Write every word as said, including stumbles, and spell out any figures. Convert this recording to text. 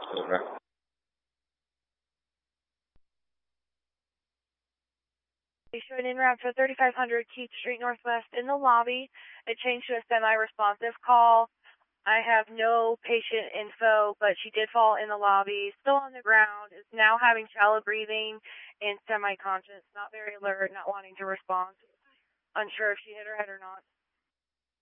Over. Showing in route for thirty-five hundred Keith Street Northwest in the lobby. It changed to a semi-responsive call. I have no patient info, but she did fall in the lobby, still on the ground, is now having shallow breathing and semi-conscious, not very alert, not wanting to respond. Unsure if she hit her head or not.